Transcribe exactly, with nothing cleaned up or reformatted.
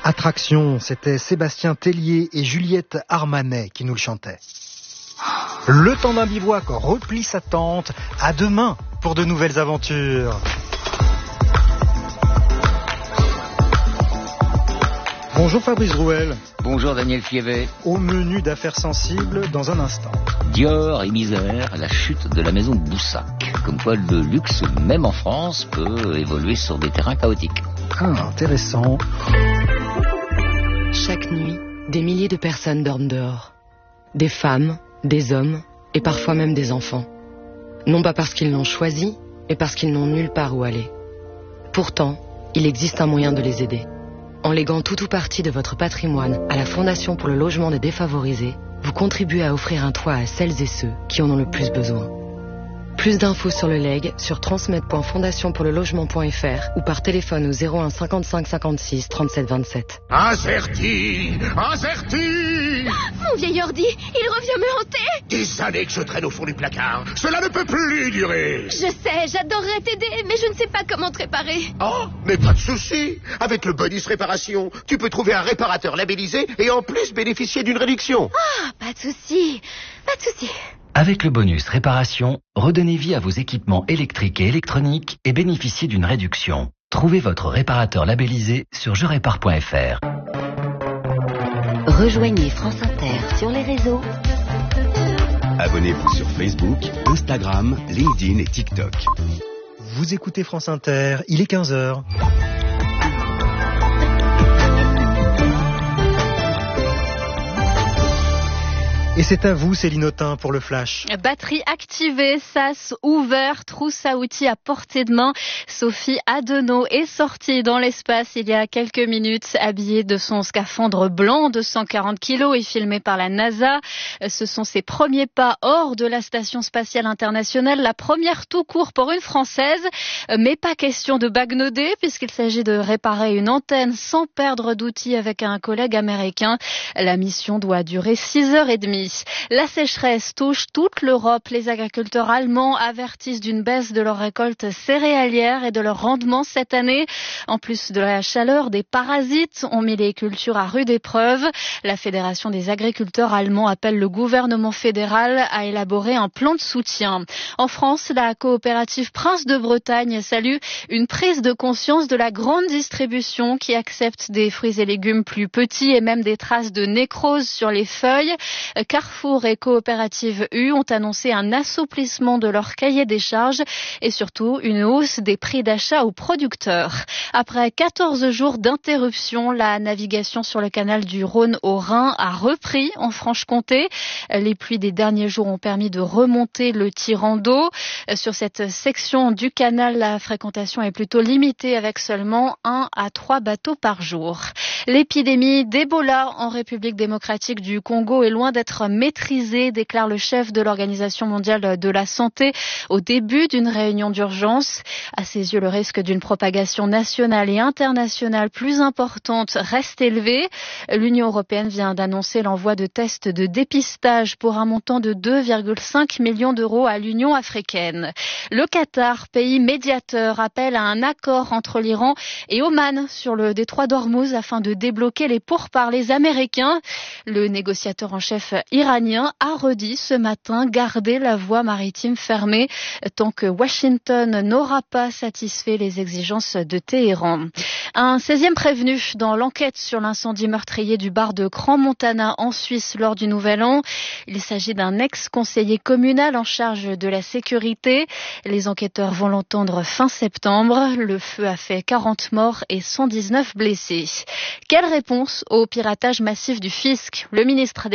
Attraction, c'était Sébastien Tellier et Juliette Armanet qui nous le chantaient. Le temps d'un bivouac replie sa tente. À demain pour de nouvelles aventures. Bonjour Fabrice Rouel. Bonjour Daniel Fievet. Au menu d'affaires sensibles dans un instant. Dior et misère, la chute de la maison de Boussac. Comme quoi le luxe, même en France, peut évoluer sur des terrains chaotiques. Ah, intéressant. Chaque nuit, des milliers de personnes dorment dehors. Des femmes, des hommes et parfois même des enfants. Non pas parce qu'ils l'ont choisi, mais parce qu'ils n'ont nulle part où aller. Pourtant, il existe un moyen de les aider. En léguant tout ou partie de votre patrimoine à la Fondation pour le logement des défavorisés, vous contribuez à offrir un toit à celles et ceux qui en ont le plus besoin. Plus d'infos sur le legs sur transmettre point fondation pour le logement point f r ou par téléphone au zéro un cinquante-cinq cinquante-six trente-sept vingt-sept. Incerti, incerti. Mon vieil ordi, il revient me hanter. Des années que je traîne au fond du placard. Cela ne peut plus durer. Je sais, j'adorerais t'aider, mais je ne sais pas comment te réparer. Oh, mais pas de souci. Avec le bonus réparation, tu peux trouver un réparateur labellisé et en plus bénéficier d'une réduction. Ah, pas de souci, pas de souci. Avec le bonus réparation, redonnez vie à vos équipements électriques et électroniques et bénéficiez d'une réduction. Trouvez votre réparateur labellisé sur je répare point f r. Rejoignez France Inter sur les réseaux. Abonnez-vous sur Facebook, Instagram, LinkedIn et TikTok. Vous écoutez France Inter, il est quinze heures. Et c'est à vous, Céline Autain, pour le flash. Batterie activée, sas ouvert, trousse à outils à portée de main. Sophie Adenau est sortie dans l'espace il y a quelques minutes, habillée de son scaphandre blanc de cent quarante kilos et filmée par la NASA. Ce sont ses premiers pas hors de la Station spatiale internationale, la première tout court pour une Française. Mais pas question de bagnoder, puisqu'il s'agit de réparer une antenne sans perdre d'outils avec un collègue américain. La mission doit durer six heures trente. La sécheresse touche toute l'Europe. Les agriculteurs allemands avertissent d'une baisse de leur récolte céréalière et de leur rendement cette année. En plus de la chaleur, des parasites ont mis les cultures à rude épreuve. La Fédération des agriculteurs allemands appelle le gouvernement fédéral à élaborer un plan de soutien. En France, la coopérative Prince de Bretagne salue une prise de conscience de la grande distribution qui accepte des fruits et légumes plus petits et même des traces de nécrose sur les feuilles. Carrefour et Coopérative U ont annoncé un assouplissement de leur cahier des charges et surtout une hausse des prix d'achat aux producteurs. Après quatorze jours d'interruption, la navigation sur le canal du Rhône au Rhin a repris en Franche-Comté. Les pluies des derniers jours ont permis de remonter le tirant d'eau. Sur cette section du canal, la fréquentation est plutôt limitée avec seulement un à trois bateaux par jour. L'épidémie d'Ebola en République démocratique du Congo est loin d'être maîtrisée, déclare le chef de l'Organisation mondiale de la santé au début d'une réunion d'urgence. À ses yeux, le risque d'une propagation nationale et internationale plus importante reste élevé. L'Union européenne vient d'annoncer l'envoi de tests de dépistage pour un montant de deux virgule cinq millions d'euros à l'Union africaine. Le Qatar, pays médiateur, appelle à un accord entre l'Iran et Oman sur le détroit d'Ormuz afin de débloquer les pourparlers américains. Le négociateur en chef iranien a redit ce matin garder la voie maritime fermée tant que Washington n'aura pas satisfait les exigences de Téhéran. Un seizième prévenu dans l'enquête sur l'incendie meurtrier du bar de Crans-Montana en Suisse lors du Nouvel An. Il s'agit d'un ex-conseiller communal en charge de la sécurité. Les enquêteurs vont l'entendre fin septembre. Le feu a fait quarante morts et cent dix-neuf blessés. Quelle réponse au piratage massif du fisc ? Le ministre des